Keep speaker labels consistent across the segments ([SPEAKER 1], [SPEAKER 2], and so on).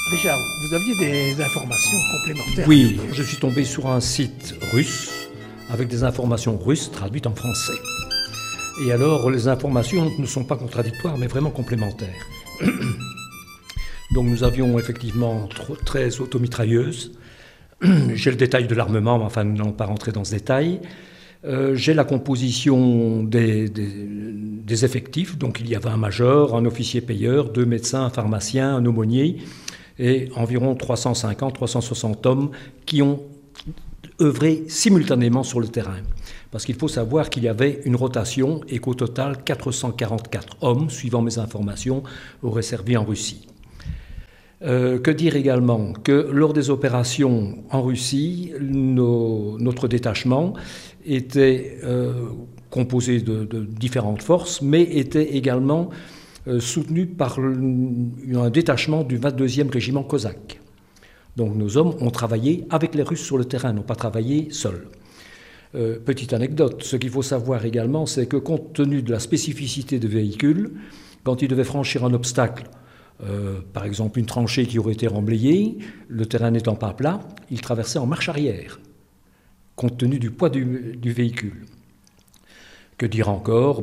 [SPEAKER 1] Richard, vous aviez des informations complémentaires?
[SPEAKER 2] Oui, je suis tombé sur un site russe avec des informations russes traduites en français. Et alors, les informations ne sont pas contradictoires, mais vraiment complémentaires. Donc nous avions effectivement 13 automitrailleuses. J'ai le détail de l'armement, mais enfin nous n'allons pas rentrer dans ce détail. J'ai la composition des effectifs. Donc il y avait un major, un officier payeur, 2 médecins, un pharmacien, un aumônier et environ 350-360 hommes qui ont œuvré simultanément sur le terrain. Parce qu'il faut savoir qu'il y avait une rotation et qu'au total, 444 hommes, suivant mes informations, auraient servi en Russie. Que dire également? Que lors des opérations en Russie, notre détachement était composé de différentes forces, mais était également soutenu par un détachement du 22e régiment cosaque. Donc nos hommes ont travaillé avec les Russes sur le terrain, n'ont pas travaillé seuls. Petite anecdote, ce qu'il faut savoir également, c'est que compte tenu de la spécificité des véhicules, quand ils devaient franchir un obstacle, par exemple une tranchée qui aurait été remblayée, le terrain n'étant pas plat, ils traversaient en marche arrière, compte tenu du poids du véhicule. Que dire encore?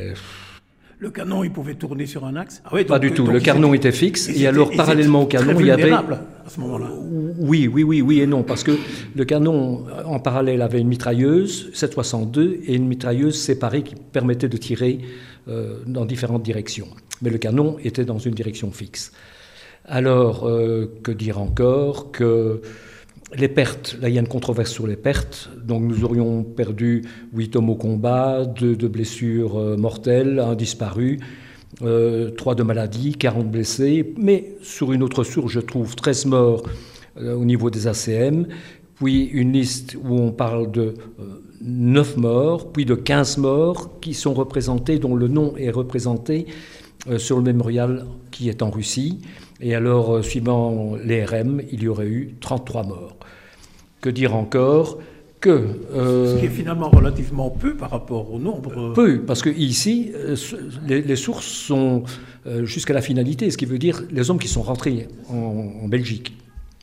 [SPEAKER 1] Le canon, il pouvait tourner sur un axe?
[SPEAKER 2] Ah oui, pas du tout. Le canon était fixe. Et alors, parallèlement au canon, il y avait...
[SPEAKER 1] à ce moment-là.
[SPEAKER 2] Oui et non. Parce que le canon, en parallèle, avait une mitrailleuse 7,62 et une mitrailleuse séparée qui permettait de tirer dans différentes directions. Mais le canon était dans une direction fixe. Alors, que dire encore? Que les pertes, là il y a une controverse sur les pertes, donc nous aurions perdu 8 hommes au combat, 2 de blessures mortelles, 1 disparu, 3 de maladie, 40 blessés, mais sur une autre source je trouve 13 morts au niveau des ACM, puis une liste où on parle de 9 morts, puis de 15 morts qui sont représentés, dont le nom est représenté sur le mémorial qui est en Russie. Et alors, suivant les RM, il y aurait eu 33 morts. Que dire encore?
[SPEAKER 1] Ce qui est finalement relativement peu par rapport au nombre.
[SPEAKER 2] Peu, parce que ici, les sources sont jusqu'à la finalité, ce qui veut dire les hommes qui sont rentrés en Belgique.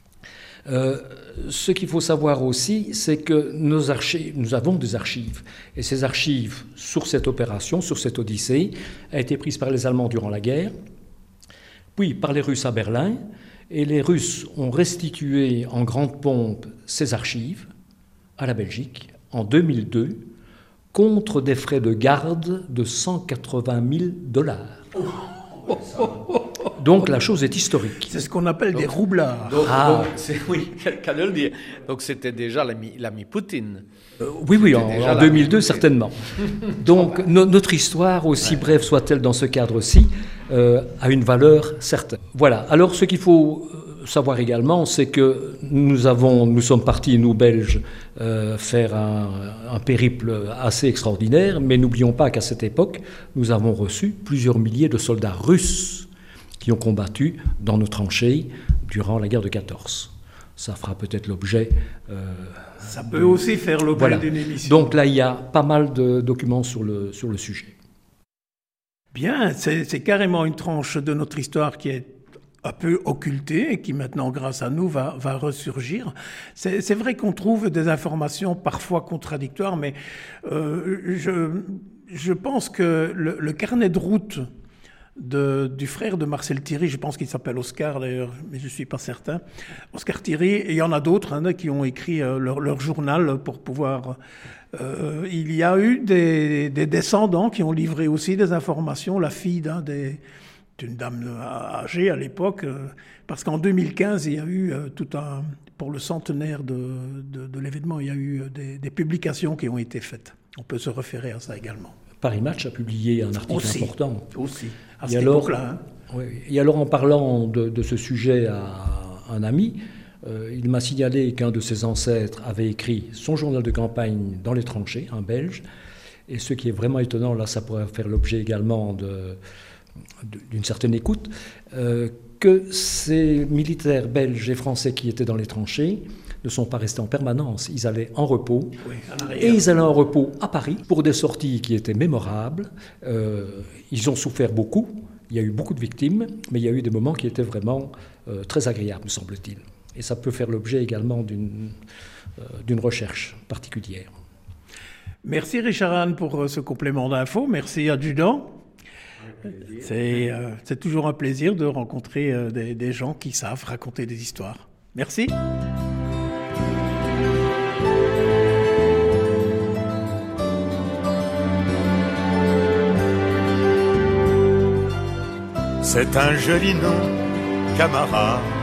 [SPEAKER 2] Ce qu'il faut savoir aussi, c'est que nous avons des archives. Et ces archives, sur cette opération, sur cette Odyssée, a été prise par les Allemands durant la guerre, puis par les Russes à Berlin, et les Russes ont restitué en grande pompe ces archives à la Belgique en 2002 contre des frais de garde de 180 000 $. Donc la chose est historique.
[SPEAKER 1] C'est ce qu'on appelle des roublards.
[SPEAKER 3] Oui, qu'à le dire. Donc c'était déjà l'ami Poutine.
[SPEAKER 2] Oui, en 2002 certainement. Donc notre histoire, aussi brève soit-elle dans ce cadre-ci, a une valeur certaine. Voilà. Alors ce qu'il faut savoir également, c'est que nous sommes partis, nous Belges, faire un périple assez extraordinaire, mais n'oublions pas qu'à cette époque, nous avons reçu plusieurs milliers de soldats russes qui ont combattu dans nos tranchées durant la guerre de 14. Ça fera peut-être l'objet...
[SPEAKER 1] ça peut aussi faire l'objet d'une émission.
[SPEAKER 2] Donc là, il y a pas mal de documents sur le sujet.
[SPEAKER 1] Bien, c'est carrément une tranche de notre histoire qui est un peu occultée et qui maintenant, grâce à nous, va ressurgir. C'est vrai qu'on trouve des informations parfois contradictoires, mais je pense que le carnet de route du frère de Marcel Thierry, je pense qu'il s'appelle Oscar d'ailleurs, mais je ne suis pas certain, Oscar Thierry, et il y en a d'autres qui ont écrit leur journal pour pouvoir... il y a eu des descendants qui ont livré aussi des informations, la fille d'une dame âgée à l'époque, parce qu'en 2015, il y a eu pour le centenaire de l'événement, il y a eu des publications qui ont été faites. On peut se référer à ça également.
[SPEAKER 2] Paris Match a publié un article important.
[SPEAKER 1] Aussi, à cette époque-là.
[SPEAKER 2] Et alors, en parlant de ce sujet à un ami, il m'a signalé qu'un de ses ancêtres avait écrit son journal de campagne dans les tranchées, un Belge. Et ce qui est vraiment étonnant, là, ça pourrait faire l'objet également d'une certaine écoute, que ces militaires belges et français qui étaient dans les tranchées ne sont pas restés en permanence. Ils allaient en repos, et ils allaient en repos à Paris pour des sorties qui étaient mémorables. Ils ont souffert beaucoup, Il y a eu beaucoup de victimes, mais il y a eu des moments qui étaient vraiment très agréables, me semble-t-il. Et ça peut faire l'objet également d'une recherche particulière.
[SPEAKER 1] Merci Richard Hahn pour ce complément d'infos. Merci adjudant. C'est toujours un plaisir de rencontrer des gens qui savent raconter des histoires. Merci.
[SPEAKER 4] C'est un joli nom, camarade.